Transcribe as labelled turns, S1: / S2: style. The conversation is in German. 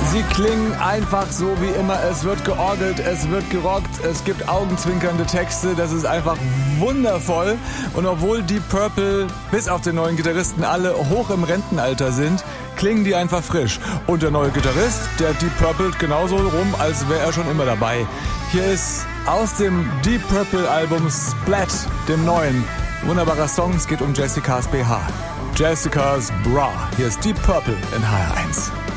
S1: Sie klingen einfach so wie immer. Es wird georgelt, es wird gerockt, es gibt augenzwinkernde Texte. Das ist einfach wundervoll. Und obwohl Deep Purple bis auf den neuen Gitarristen alle hoch im Rentenalter sind, klingen die einfach frisch. Und der neue Gitarrist, der Deep Purple genauso rum, als wäre er schon immer dabei. Hier ist aus dem Deep Purple Album Splat, dem neuen, wunderbarer Song. Es geht um Jessicas BH. Jessicas Bra. Hier ist Deep Purple in HR1.